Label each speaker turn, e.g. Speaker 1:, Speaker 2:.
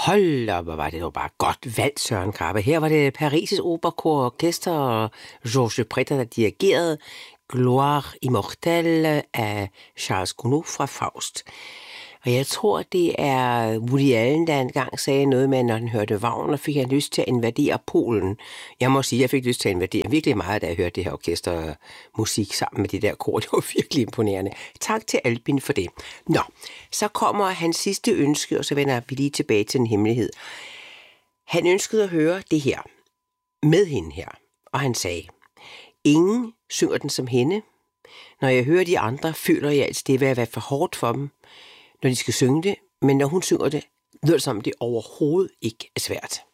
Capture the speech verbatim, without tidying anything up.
Speaker 1: Hold op, hvor var det dog bare godt valgt, Søren Krabbe. Her var det Paris' Operakor Orkester og Georges Prêtre, der dirigerede Gloire Immortelle af Charles Gounod fra Faust. Og jeg tror, det er Woody Allen, der engang sagde noget med, at når han hørte Wagner, fik han lyst til at invadere Polen. Jeg må sige, at jeg fik lyst til at invadere virkelig meget, da jeg hørte det her orkestermusik sammen med det der kor. Det var virkelig imponerende. Tak til Albin for det. Nå, så kommer hans sidste ønske, og så vender vi lige tilbage til en hemmelighed. Han ønskede at høre det her med hende her, og han sagde, ingen synger den som hende. Når jeg hører de andre, føler jeg, at det vil være for hårdt for dem, når de skal synge det, men når hun synger det, lyder det som, det overhovedet ikke er svært.